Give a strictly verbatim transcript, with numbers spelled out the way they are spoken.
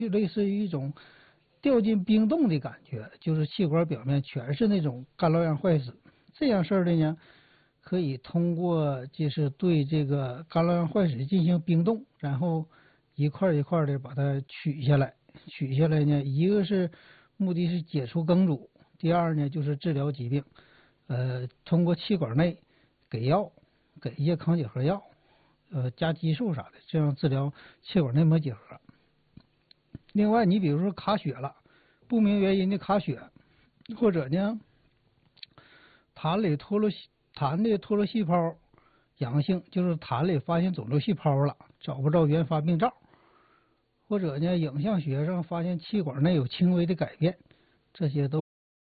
就类似于一种掉进冰洞的感觉，就是气管表面全是那种干酪样坏死。这样事儿的呢，可以通过就是对这个干酪样坏死进行冰冻，然后一块一块的把它取下来。取下来呢，一个是目的是解除梗阻，第二呢就是治疗疾病。呃，通过气管内给药，给一些抗结核药，呃，加激素啥的，这样治疗气管内膜结核。另外，你比如说卡血了，不明原因的卡血，或者呢，痰里脱落痰的脱落细胞阳性，就是痰里发现肿瘤细胞了，找不着原发病灶，或者呢，影像学上发现气管内有轻微的改变，这些都。